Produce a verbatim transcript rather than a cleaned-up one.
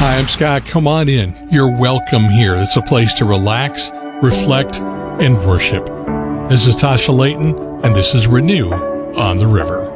Hi, I'm Scott. Come on in. You're welcome here. It's a place to relax, reflect, and worship. This is Tasha Layton, and this is Renew on the River.